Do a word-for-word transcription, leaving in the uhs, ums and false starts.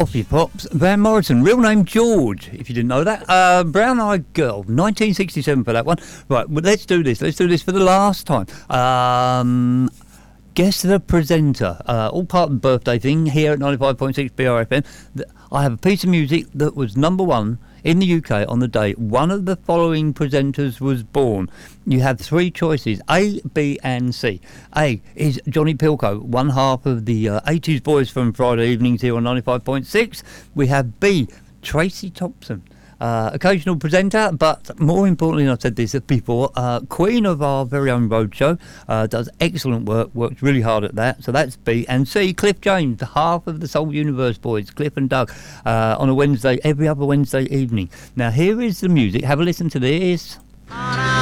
off your pops. Van Morrison, real name George, if you didn't know that. Uh, Brown Eyed Girl, nineteen sixty-seven for that one. Right, well, let's do this. Let's do this for the last time. Um, guess the presenter. Uh, all part of the birthday thing here at ninety-five point six B R F M. I have a piece of music that was number one in the U K on the day one of the following presenters was born. You have three choices, A, B and C. A is Johnny Pilcoe, one half of the uh, eighties boys from Friday evenings here on ninety-five point six. We have B, Tracy Thompson. Uh, occasional presenter, but more importantly, and I've said this before, uh, queen of our very own roadshow, uh, does excellent work, works really hard at that, so that's B. And C, Cliff James, half of the Soul Universe boys, Cliff and Doug, uh, on a Wednesday, every other Wednesday evening. Now here is the music, have a listen to this.